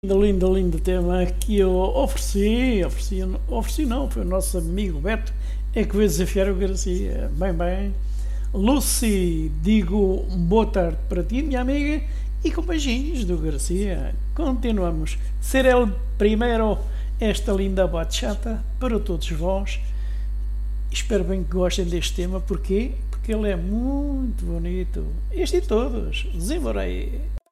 Lindo, lindo tema que eu ofereci não, foi o nosso amigo Beto, é que veio desafiar o Garcia. Bem, bem. Lucy, digo boa tarde para ti, minha amiga, e com beijinhos do Garcia. Continuamos. Ser ele primeiro esta linda bachata para todos vós. Espero bem que gostem deste tema, porquê? Porque ele é muito bonito. Este e todos. Desemborei.